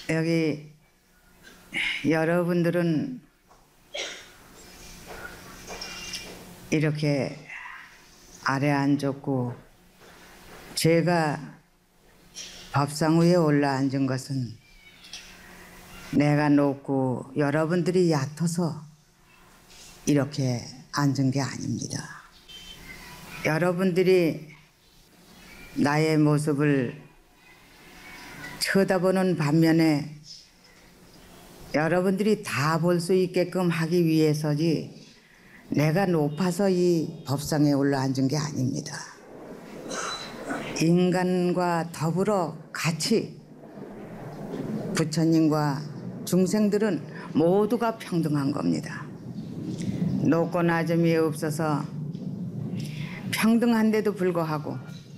여기 여러분들은 이렇게 아래 앉았고 제가 밥상 위에 올라 앉은 것은 내가 높고 여러분들이 얕아서 이렇게 앉은 게 아닙니다. 여러분들이 나의 모습을 쳐다보는 반면에 여러분들이 다 볼 수 있게끔 하기 위해서지 내가 높아서 이 법상에 올라 앉은 게 아닙니다. 인간과 더불어 같이 부처님과 중생들은 모두가 평등한 겁니다. 높고 낮음이 없어서 평등한데도 불구하고